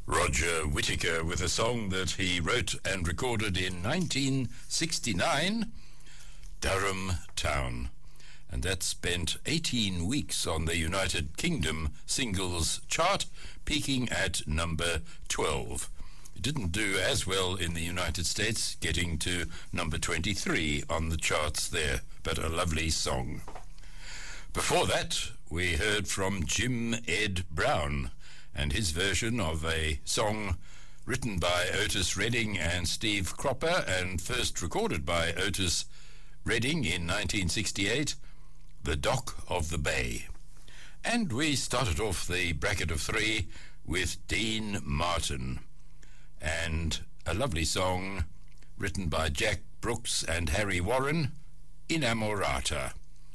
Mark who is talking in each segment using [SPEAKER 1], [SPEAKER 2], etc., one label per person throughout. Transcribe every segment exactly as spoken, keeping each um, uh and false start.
[SPEAKER 1] Roger Whittaker with a song that he wrote and recorded in nineteen sixty-nine, Durham Town. And that spent eighteen weeks on the United Kingdom singles chart, peaking at number twelve. It didn't do as well in the United States, getting to number twenty-three on the charts there, but a lovely song. Before that, we heard from Jim Ed Brown and his version of a song written by Otis Redding and Steve Cropper and first recorded by Otis Redding in nineteen sixty-eight, The Dock of the Bay. And we started off the bracket of three with Dean Martin and a lovely song written by Jack Brooks and Harry Warren, Inamorata.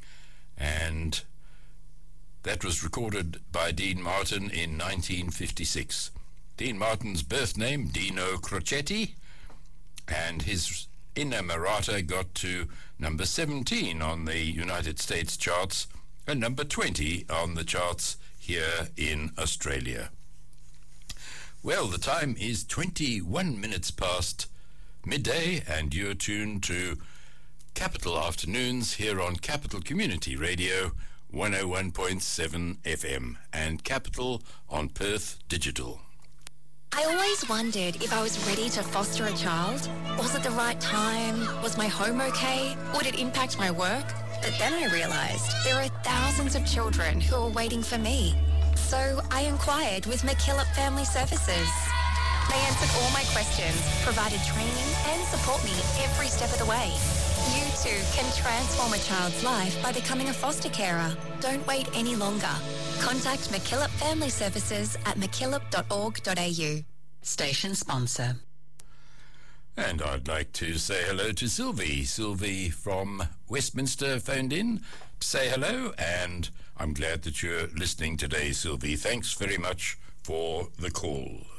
[SPEAKER 1] And that was recorded by Dean Martin in nineteen fifty-six. Dean Martin's birth name, Dino Crocetti, and his Inamorata got to number seventeen on the United States charts and number twenty on the charts here in Australia. Well, the time is twenty-one minutes past midday, and you're tuned to Capital Afternoons here on Capital Community Radio, one oh one point seven F M, and Capital on Perth Digital.
[SPEAKER 2] I always wondered if I was ready to foster a child. Was it the right time? Was my home okay? Would it impact my work? But then I realised there are thousands of children who are waiting for me. So I inquired with McKillop Family Services. They answered all my questions, provided training and support me every step of the way. You too can transform a child's life by becoming a foster carer. Don't wait any longer. Contact McKillop Family Services at mckillop dot org dot a u.
[SPEAKER 3] Station sponsor.
[SPEAKER 1] And I'd like to say hello to Sylvie. Sylvie from Westminster phoned in to say hello, and I'm glad that you're listening today, Sylvie. Thanks very much for the call.